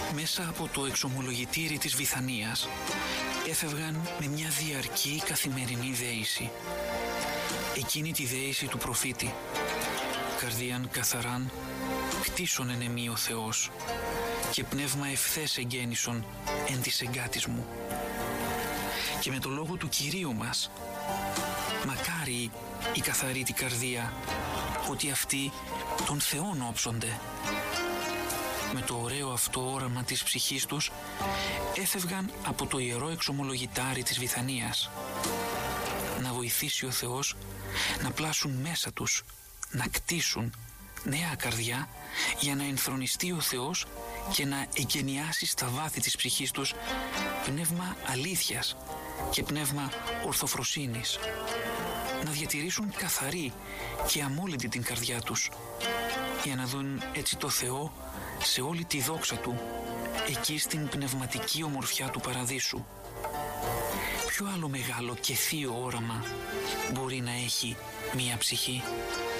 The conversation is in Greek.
Μέσα από το εξομολογητήρι της Βηθανίας έφευγαν με μια διαρκή καθημερινή δέηση. Εκείνη τη δέηση του προφήτη. Καρδίαν καθαράν, κτίσον εν εμεί ο Θεός, και πνεύμα ευθές εγγέννησον εν της εγκάτης μου. Και με το λόγο του Κυρίου μας, μακάρι η καθαρή τη καρδία, ότι αυτοί τον Θεόν όψονται. Με το ωραίο αυτό όραμα της ψυχής τους έφευγαν από το ιερό εξομολογητάρι της Βηθανίας. Να βοηθήσει ο Θεός να πλάσουν μέσα τους, να κτίσουν νέα καρδιά για να ενθρονιστεί ο Θεός και να εγκαινιάσει στα βάθη της ψυχής τους πνεύμα αλήθειας και πνεύμα ορθοφροσύνης. Να διατηρήσουν καθαρή και αμόλυντη την καρδιά τους, για να δουν έτσι το Θεό σε όλη τη δόξα Του, εκεί στην πνευματική ομορφιά του παραδείσου. Ποιο άλλο μεγάλο και θείο όραμα μπορεί να έχει μία ψυχή?